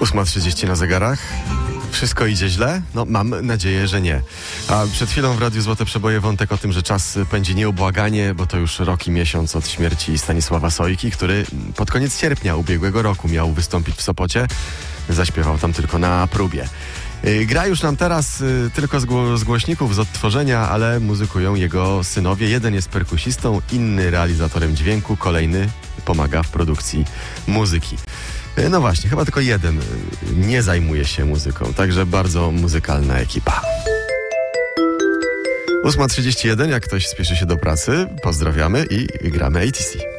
8:30 na zegarach. Wszystko idzie źle? No, mam nadzieję, że nie. A przed chwilą w Radiu Złote Przeboje wątek o tym, że czas pędzi nieubłaganie, bo to już rok i miesiąc od śmierci Stanisława Sojki, który pod koniec sierpnia ubiegłego roku miał wystąpić w Sopocie. Zaśpiewał tam tylko na próbie. Gra już nam teraz tylko z głośników, z odtworzenia, ale muzykują jego synowie. Jeden jest perkusistą, inny realizatorem dźwięku, kolejny pomaga w produkcji muzyki. No właśnie, chyba tylko jeden nie zajmuje się muzyką, także bardzo muzykalna ekipa. 8:31, jak ktoś spieszy się do pracy, pozdrawiamy i gramy ATC.